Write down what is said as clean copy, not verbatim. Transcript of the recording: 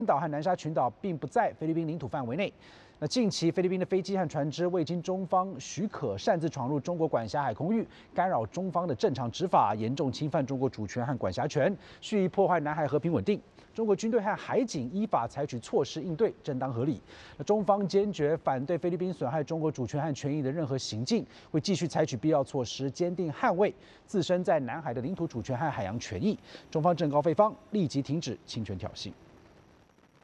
岛和南沙群岛并不在菲律宾领土范围内。那近期菲律宾的飞机和船只未经中方许可擅自闯入中国管辖海空域，干扰中方的正常执法，严重侵犯中国主权和管辖权，蓄意破坏南海和平稳定。中国军队和海警依法采取措施应对，正当合理。那中方坚决反对菲律宾损害中国主权和权益的任何行径，会继续采取必要措施，坚定捍卫自身在南海的领土主权和海洋权益。中方正告菲方立即停止侵权挑衅。